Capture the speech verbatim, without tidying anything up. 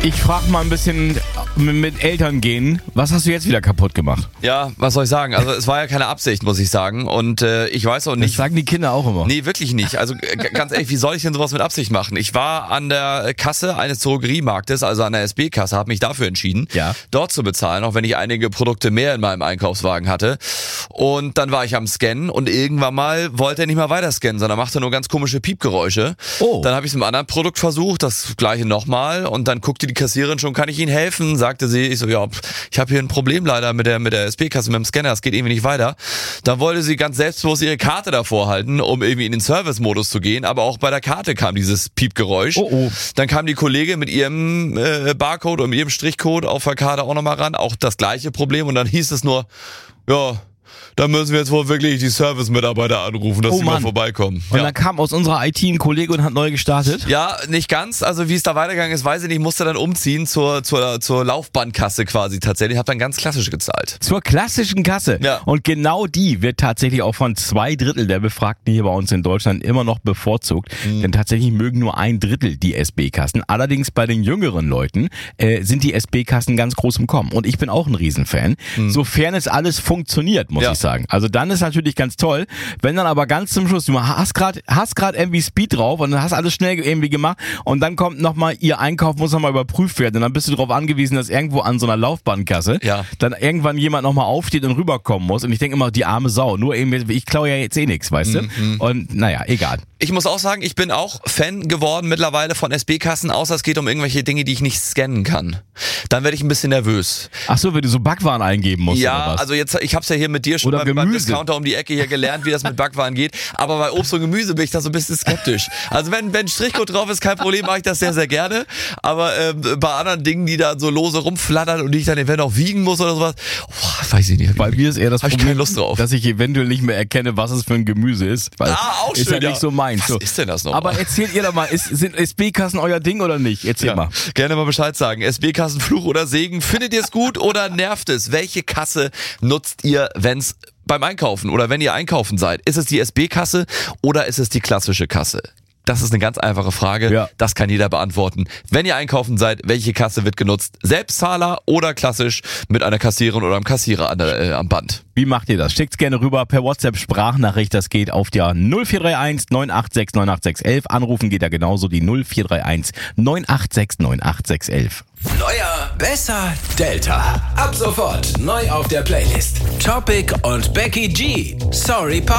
Ich frage mal ein bisschen mit Eltern gehen. Was hast du jetzt wieder kaputt gemacht? Ja, was soll ich sagen? Also es war ja keine Absicht, muss ich sagen. Und äh, ich weiß auch nicht... Das sagen die Kinder auch immer. Nee, wirklich nicht. Also g- ganz ehrlich, wie soll ich denn sowas mit Absicht machen? Ich war an der Kasse eines Drogeriemarktes, also an der S B-Kasse, habe mich dafür entschieden, Ja. dort zu bezahlen, auch wenn ich einige Produkte mehr in meinem Einkaufswagen hatte. Und dann war ich am Scannen und irgendwann mal wollte er nicht mehr weiter scannen, sondern machte nur ganz komische Piepgeräusche. Oh. Dann habe ich es mit einem anderen Produkt versucht, das gleiche nochmal, und dann guckte die Kassiererin schon, kann ich Ihnen helfen? Sagte sie, ich so, ja, ich habe hier ein Problem leider mit der mit der S B-Kasse, mit dem Scanner, es geht irgendwie nicht weiter. Dann wollte sie ganz selbstbewusst ihre Karte davor halten, um irgendwie in den Service-Modus zu gehen, aber auch bei der Karte kam dieses Piepgeräusch. Oh, oh. Dann kam die Kollegin mit ihrem äh, Barcode und mit ihrem Strichcode auf der Karte auch nochmal ran, auch das gleiche Problem, und dann hieß es nur, ja, da müssen wir jetzt wohl wirklich die Service-Mitarbeiter anrufen, dass Oh, sie mal Mann. vorbeikommen. Und Ja. dann kam aus unserer I T ein Kollege und hat neu gestartet. Ja, nicht ganz. Also wie es da weitergegangen ist, weiß ich nicht. Ich musste dann umziehen zur zur zur Laufbahnkasse quasi tatsächlich. Hab dann ganz klassisch gezahlt. Zur klassischen Kasse. Ja. Und genau die wird tatsächlich auch von zwei Drittel der Befragten hier bei uns in Deutschland immer noch bevorzugt. Mhm. Denn tatsächlich mögen nur ein Drittel die S B-Kassen. Allerdings bei den jüngeren Leuten äh, sind die S B-Kassen ganz groß im Kommen. Und ich bin auch ein Riesenfan. Sofern es alles funktioniert, muss Mhm. Ja. ich sagen. Also dann ist natürlich ganz toll. Wenn dann aber ganz zum Schluss, du hast gerade hast gerade irgendwie Speed drauf und hast alles schnell irgendwie gemacht und dann kommt nochmal, ihr Einkauf muss nochmal überprüft werden. Und dann bist du darauf angewiesen, dass irgendwo an so einer Laufbahnkasse Ja. dann irgendwann jemand nochmal aufsteht und rüberkommen muss. Und ich denke immer, die arme Sau. Nur eben, ich klaue ja jetzt eh nichts, weißt du? Und naja, egal. Ich muss auch sagen, ich bin auch Fan geworden mittlerweile von S B-Kassen, außer es geht um irgendwelche Dinge, die ich nicht scannen kann. Dann werde ich ein bisschen nervös. Ach so, wenn du so Backwaren eingeben musst oder Ja, was? also jetzt, ich hab's ja hier mit dir schon Oder beim, beim Gemüse. Discounter um die Ecke hier gelernt, wie das mit Backwaren geht. Aber bei Obst und Gemüse bin ich da so ein bisschen skeptisch. Also wenn, wenn Strichcode drauf ist, kein Problem, mache ich das sehr, sehr gerne. Aber ähm, bei anderen Dingen, die da so lose rumflattern und die ich dann eventuell auch wiegen muss oder sowas, oh, weiß ich nicht. Bei mir ist eher das Hab ich Problem, keine Lust drauf. dass ich eventuell nicht mehr erkenne, was es für ein Gemüse ist. Weil Ah, auch ist schön, ja ja. nicht so meins. Was so. ist denn das nochmal? Aber erzählt ihr doch mal, ist, sind S B-Kassen euer Ding oder nicht? Erzähl Ja, mal. gerne mal Bescheid sagen. S B-Kassen, Fluch oder Segen. Findet ihr es gut oder nervt es? Welche Kasse nutzt ihr, wenn's beim Einkaufen oder wenn ihr einkaufen seid? Ist es die S B-Kasse oder ist es die klassische Kasse? Das ist eine ganz einfache Frage. Ja. Das kann jeder beantworten. Wenn ihr einkaufen seid, welche Kasse wird genutzt? Selbstzahler oder klassisch mit einer Kassiererin oder einem Kassierer an der, äh, am Band? Wie macht ihr das? Schickt's gerne rüber per WhatsApp Sprachnachricht. Das geht auf der null vier drei eins neun acht sechs neun acht sechs eins. Anrufen geht ja genauso, die null vier drei eins neun acht sechs neun acht sechs eins. Neuer, besser, Delta. Ab sofort neu auf der Playlist. Topic und Becky G. Sorry, Pa.